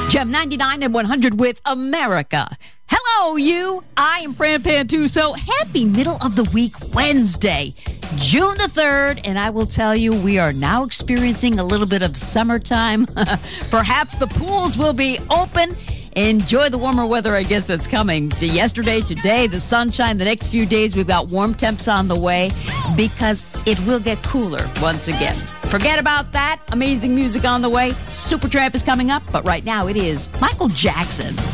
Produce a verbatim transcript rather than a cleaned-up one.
Gem ninety-nine and one hundred with America. Hello, you. I am Fran Pantuso. Happy middle of the week Wednesday, June the third. And I will tell you, we are now experiencing a little bit of summertime. Perhaps the pools will be open. Enjoy the warmer weather, I guess, that's coming. To yesterday, today, the sunshine, the next few days, we've got warm temps on the way because it will get cooler once again. Forget about that. Amazing music on the way. Supertramp is coming up, but right now it is Michael Jackson.